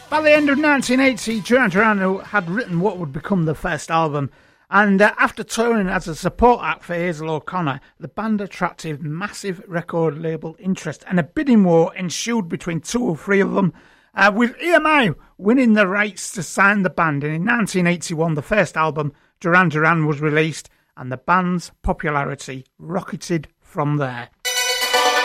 By the end of 1980, Duran Duran had written what would become the first album, and after touring as a support act for Hazel O'Connor, the band attracted massive record label interest, and a bidding war ensued between two or three of them, with EMI winning the rights to sign the band. And in 1981, the first album, Duran Duran, was released, and the band's popularity rocketed from there.